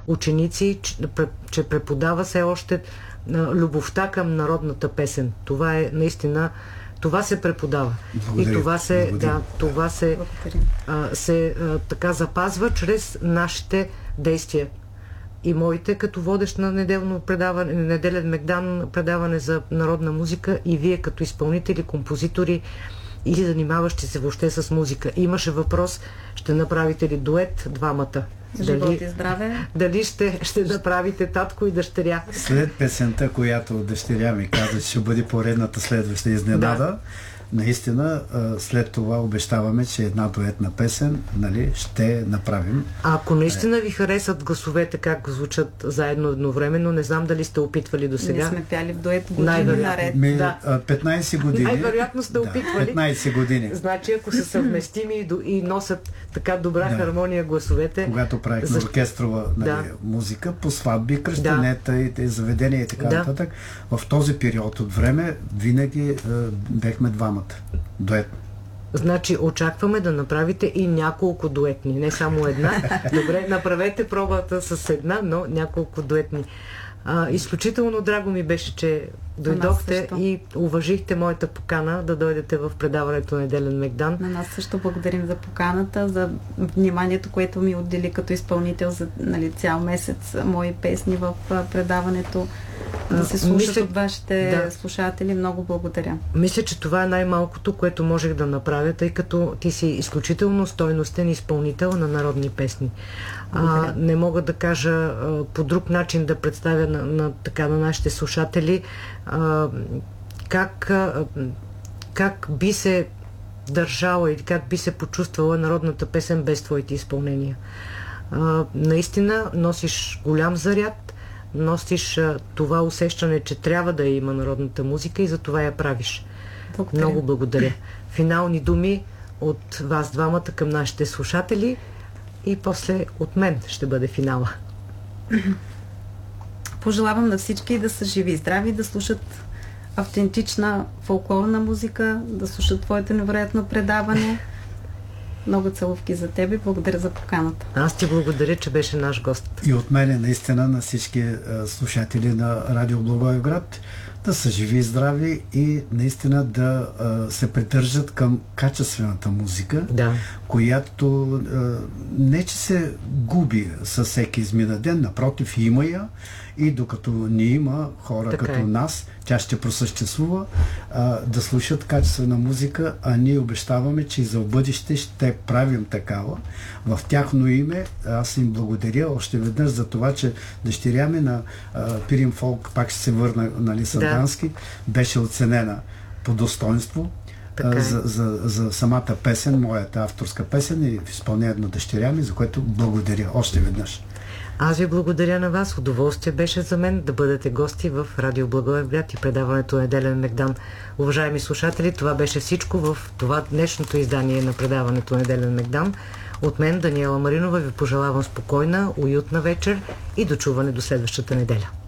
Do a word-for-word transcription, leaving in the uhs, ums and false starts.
ученици, че преподава се още любовта към народната песен. Това е наистина, това се преподава. Благодаря. И това се, Благодаря. да, това се, а, се а, така запазва чрез нашите действия. И моите, като водещ на неделно предаване, неделен Мегдан, предаване за народна музика, и вие като изпълнители, композитори или занимаващи се въобще с музика. Имаше въпрос, ще направите ли дует двамата? Живот и здраве. Дали ще, ще направите татко и дъщеря? След песента, която дъщеря ми каза, че ще бъде поредната следваща изненада, да. Наистина, след това обещаваме, че една дуетна песен, нали, ще направим. А ако наистина ви харесат гласовете, как звучат заедно едновременно, не знам дали сте опитвали до сега. Ние сме пяли в дует години наред. Ми, да. петнайсет години. Най-вероятно сте да, опитвали. петнайсет години. Значи, ако са съвместими и, до, и носят така добра да. хармония гласовете. Когато правихме за... оркестрова, нали, да. музика, по сватби, кръстенета да. и, и заведения и така да. нататък, в този период от време винаги е, бехме двамата. Дует. Значи очакваме да направите и няколко дуетни, не само една. Добре, направете пробата с една, но няколко дуетни. А, изключително драго ми беше, че дойдохте и уважихте моята покана да дойдете в предаването Неделен Мегдан. На нас също благодарим за поканата, за вниманието, което ми отдели като изпълнител за, нали, цял месец мои песни в предаването. Да се слушат Мисля, от вашите да. слушатели. Много благодаря. Мисля, че това е най-малкото, което можех да направя, тъй като ти си изключително стойностен изпълнител на народни песни. А, не мога да кажа а, по друг начин да представя на, на, така, на нашите слушатели а, как, а, как би се държала или как би се почувствала народната песен без твоите изпълнения. А, наистина носиш голям заряд, носиш а, това усещане, че трябва да има народната музика и за това я правиш. Благодаря. Много благодаря. Финални думи от вас двамата към нашите слушатели и после от мен ще бъде финала. Пожелавам на всички да са живи и здрави, да слушат автентична фолклорна музика, да слушат твоето невероятно предаване. Много целувки за тебе. Благодаря за поканата. Аз ти благодаря, че беше наш гост. И от мене наистина на всички слушатели на Радио Благоевград да са живи и здрави и наистина да а, се придържат към качествената музика, да. която а, не че се губи със всеки измина ден, напротив, има я и докато не има хора така като е. нас, тя ще просъществува, а, да слушат качествена музика, а ние обещаваме, че и за бъдеще ще правим такава. В тяхно име аз им благодаря още веднъж за това, че дъщеря ми на а, Пирин Фолк, пак ще се върна, нали, Сандански, да. беше оценена по достоинство а, за, за, за самата песен, моята авторска песен и в изпълнение на дъщеря ми, за което благодаря още веднъж. Аз ви благодаря на вас. Удоволствие беше за мен да бъдете гости в Радио Благоевград и предаването Неделен Мегдан. Уважаеми слушатели, това беше всичко в това днешното издание на предаването Неделен Мегдан. От мен, Даниела Маринова, ви пожелавам спокойна, уютна вечер и дочуване до следващата неделя.